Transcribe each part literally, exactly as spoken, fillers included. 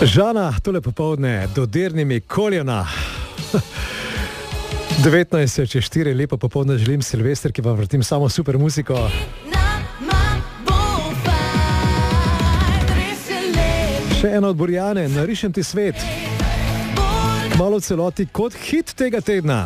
Žana, tole popovdne, dodirni mi koljena. devetnajst čez štiri, lepo popovdne želim, Silvester, ki pa vrtim samo super muziko. Še eno od Borjane, Narišem ti svet. Malo celoti kot hit tega tedna.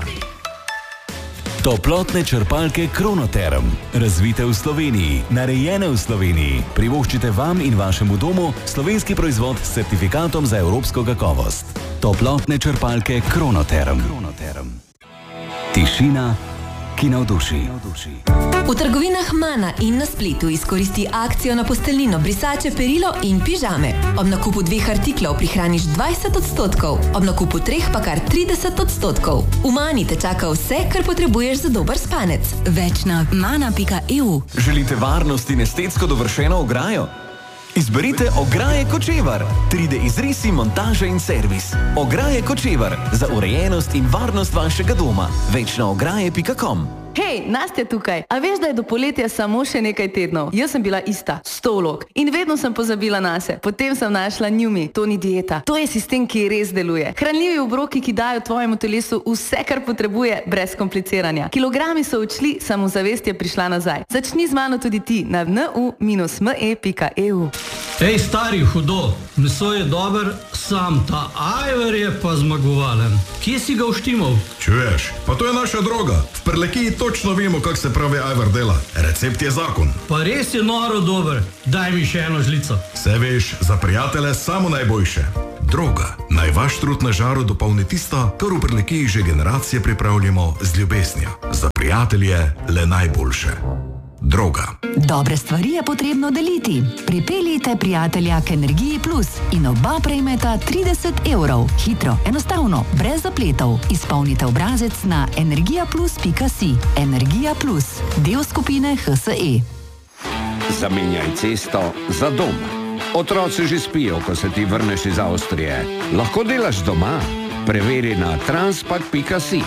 Toplotne črpalke Kronoterm. Razvite v Sloveniji, narejene v Sloveniji. Privoščite vam in vašemu domu slovenski proizvod s certifikatom za evropsko kakovost. Toplotne črpalke Kronoterm. Kronoterm. Tišina, ki navduši. V trgovinah Mana in na spletu izkoristi akcijo na posteljnino, brisače, perilo in pižame. Ob nakupu dveh artiklov prihraniš dvajset odstotkov, ob nakupu treh pa kar trideset odstotkov. V Mani te čaka vse, kar potrebuješ za dober spanec. Več na mana pika e u. Želite varnost in estetsko dovršeno ograjo? Izberite Ograje Kočevar. tri D izrisi, montaža in servis. Ograje Kočevar. Za urejenost in varnost vašega doma. Več na ograje pika com. Hej, Nastja tukaj. A veš, da je do poletja samo še nekaj tednov? Jaz sem bila ista, sto vlog. In vedno sem pozabila nase. Potem sem našla Njumi. To ni dieta. To je sistem, ki res deluje. Hranljivi obroki, ki dajo tvojemu telesu vse, kar potrebuje, brez kompliciranja. Kilogrami so odšli, samozavest je prišla nazaj. Začni z mano tudi ti na en u minus m e pika e u. Ej, stari, hudo. Meso je dober, sam ta ajver je pa zmagovalen. Kje si ga uštimal? Čuješ, pa to je naša droga. V Prlekiji točno vemo, kako se pravi ajver dela. Recept je zakon. Pa res je noro dober. Daj mi še eno žlico. Vse veš, za prijatelje samo najboljše. Droga. Naj vaš trud na žaru dopolni tisto, kar v Prlekiji že generacije pripravljamo z ljubeznijo. Za prijatelje le najboljše. Droga. Dobre stvari je potrebno deliti. Pripeljite prijatelja k Energiji Plus in oba prejmeta trideset evrov. Hitro, enostavno, brez zapletov. Izpolnite obrazec na energija plus pika si. Energija Plus, del skupine H S E. Zamenjaj cesto za dom. Otroci že spijo, ko se ti vrneš iz Avstrije. Lahko delaš doma? Preveri na transpak pika si.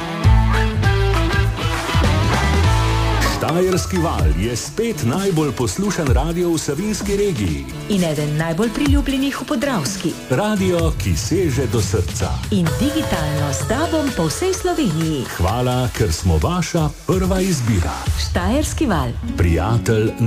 Štajerski val je spet najbolj poslušan radio v Savinjski regiji. In eden najbolj priljubljenih v Podravski. Radio, ki seže do srca. In digitalno s tobom po vsej Sloveniji. Hvala, ker smo vaša prva izbira. Štajerski val. Prijatelj